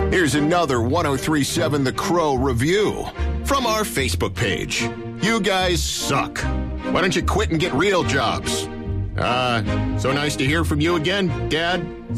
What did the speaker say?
Here's another 1037 The Crow review from our Facebook page. You guys suck. Why don't you quit and get real jobs? So nice to hear from you again, Dad.